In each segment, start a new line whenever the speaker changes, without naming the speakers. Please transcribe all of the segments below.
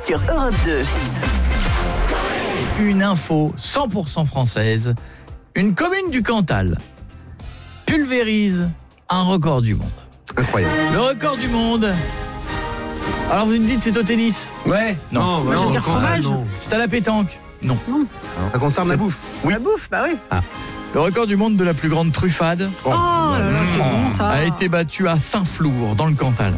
sur Europe 2.
Une info 100% française. Une commune du Cantal pulvérise un record du monde.
Incroyable.
Le record du monde. Alors vous me dites c'est au tennis?
Ouais.
Non.
Moi, j'allais dire fromage.
C'est à la pétanque? Non.
Ça concerne la bouffe.
Oui.
La bouffe, bah oui.
Le record du monde de la plus grande truffade
Oh là là, c'est bon ça.
a été battu à Saint-Flour, dans le Cantal.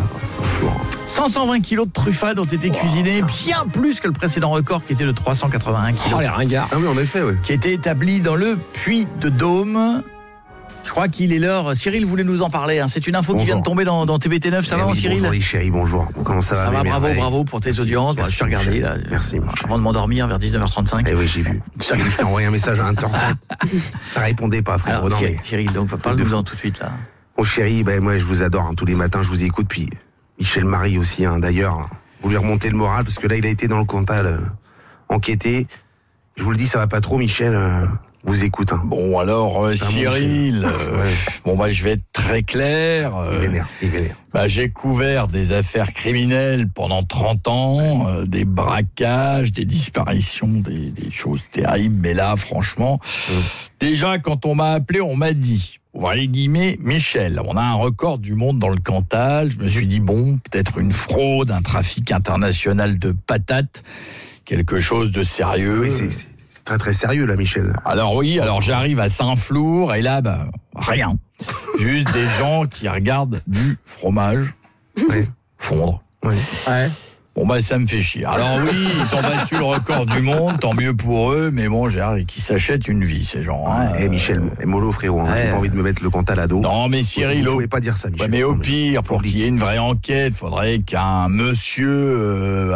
120 kilos de truffade ont été cuisinés, bien plus que le précédent record qui était de 381 kilos.
Oh les ringards. Ah oui, en effet, oui.
Qui était établi dans le Puy de Dôme. Je crois qu'il est l'heure. Cyril voulait nous en parler. C'est une info qui vient de tomber dans TBT9. Ça va, mon Cyril?
Bonjour les chéris, bonjour. Comment ça va?
Ça va, bravo pour tes audiences. Je suis regardé là.
Merci.
Avant de m'endormir vers 19h35.
Eh oui, j'ai vu. Je t'ai envoyé un message à 1h30. Ça répondait pas, frère.
Alors, Cyril, donc parle-nous-en tout de suite là.
Mon chéri, moi je vous adore. Tous les matins, je vous écoute. Puis Michel Marie aussi, d'ailleurs. Vous lui remontez le moral parce que là, il a été dans le Cantal enquêté. Je vous le dis, ça va pas trop, Michel. Vous écoute.
Bon alors Cyril, je vais être très clair.
Il vénère.
J'ai couvert des affaires criminelles pendant 30 ans, des braquages, des disparitions, des choses terribles. Mais là, franchement, déjà quand on m'a appelé, on m'a dit, ouvrez les guillemets, Michel, on a un record du monde dans le Cantal. Je me suis dit peut-être une fraude, un trafic international de patates, quelque chose de sérieux.
Oui, c'est très très sérieux là, Michel.
Alors j'arrive à Saint-Flour et là rien. Juste des gens qui regardent du fromage fondre.
Oui. Ouais.
Ça me fait chier. Alors oui, ils ont battu le record du monde, tant mieux pour eux, mais j'ai qui s'achètent une vie, ces gens.
Michel, mollo frérot, j'ai pas envie de me mettre le Cantal à dos.
Non mais Cyril,
vous pouvez pas dire ça, Michel.
Ouais, mais au pire, pour qu'il y ait une vraie enquête, faudrait qu'un monsieur,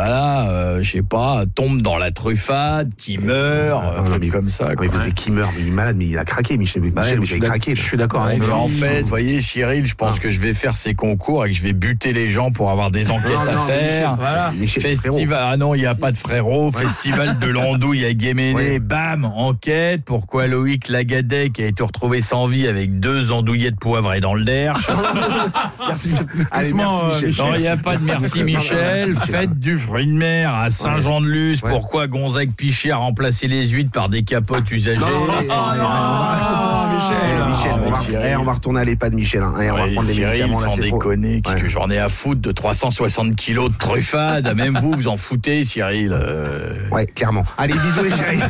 tombe dans la truffade, qui meurt, comme ça.
Vous savez qui meurt, mais il est malade, mais il a craqué, Michel. Michel, vous avez craqué.
Je suis d'accord avec vous. En fait, vous voyez, Cyril, je pense que je vais faire ces concours et que je vais buter les gens pour avoir des enquêtes à faire.
Michel,
Festival, non, il n'y a pas de frérot. Festival de l'Andouille à Guéméné, bam, enquête. Pourquoi Loïc Lagadec a été retrouvé sans vie avec 2 andouillettes poivrées dans le derche?
Merci. Allez, merci, Michel.
Non, il n'y a pas de merci, Michel. Fête du fruit de mer à Saint-Jean-de-Luz. Pourquoi Gonzague Pichet a remplacé les huîtres par des capotes usagées?
Michel, on va retourner à l'EHPAD, Michel. On va prendre les médicaments là,
sans
c'est
déconner, que j'en ai à foutre de 360 kilos de truffade. Même vous en foutez, Cyril.
Ouais, clairement. Allez, bisous les chéris.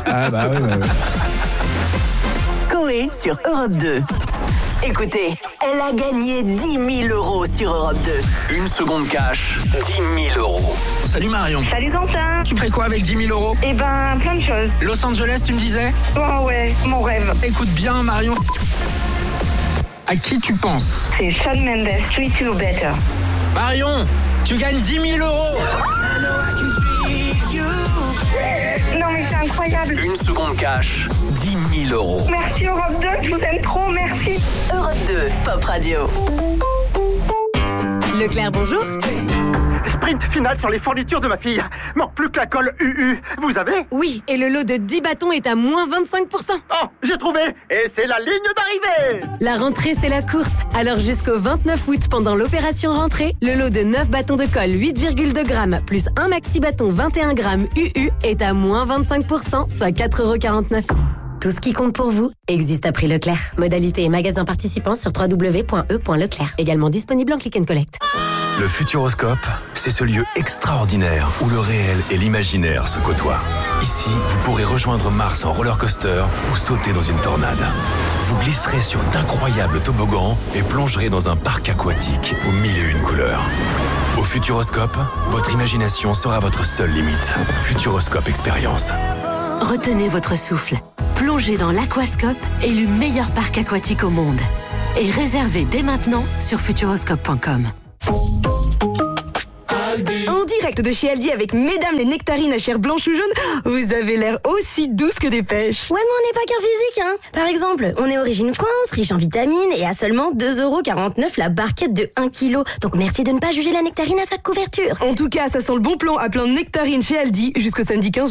Coé sur Europe 2. Écoutez, elle a gagné 10 000 euros sur Europe 2.
Une seconde cash, 10 000 euros.
Salut Marion.
Salut Quentin.
Tu ferais quoi avec 10 000 euros?
Plein de choses.
Los Angeles, tu me disais?
Oh ouais, mon rêve.
Écoute bien Marion. À qui tu penses?
C'est Shawn Mendes, Sweet You Better.
Marion, tu gagnes 10 000 euros.
Non mais c'est incroyable.
Une seconde cash, 10 000 euros.
Merci Europe 2, je vous aime trop, merci.
Europe 2, Pop Radio.
Leclerc, bonjour.
Sprint final sur les fournitures de ma fille. Manque plus que la colle UU. Vous avez?
Oui, et le lot de 10 bâtons est à moins 25%.
Oh, j'ai trouvé. Et c'est la ligne d'arrivée.
La rentrée, c'est la course. Alors jusqu'au 29 août, pendant l'opération rentrée, le lot de 9 bâtons de colle 8,2 grammes plus un maxi bâton 21 grammes UU est à moins 25%, soit 4,49 €. Tout ce qui compte pour vous existe à prix Leclerc. Modalité et magasin participants sur www.e.leclerc. Également disponible en click and collect.
Le Futuroscope, c'est ce lieu extraordinaire où le réel et l'imaginaire se côtoient. Ici, vous pourrez rejoindre Mars en roller coaster ou sauter dans une tornade. Vous glisserez sur d'incroyables toboggans et plongerez dans un parc aquatique aux 1001 couleurs. Au Futuroscope, votre imagination sera votre seule limite. Futuroscope Expérience.
Retenez votre souffle. Plongez dans l'Aquascope, élu meilleur parc aquatique au monde. Et réservez dès maintenant sur futuroscope.com.
En direct de chez Aldi avec mesdames les nectarines à chair blanche ou jaune, vous avez l'air aussi douce que des pêches.
Ouais, mais on n'est pas qu'un physique, hein. Par exemple, on est Origine France, riche en vitamines et à seulement 2,49 € la barquette de 1 kg. Donc merci de ne pas juger la nectarine à sa couverture.
En tout cas, ça sent le bon plan à plein de nectarines chez Aldi jusqu'au samedi 15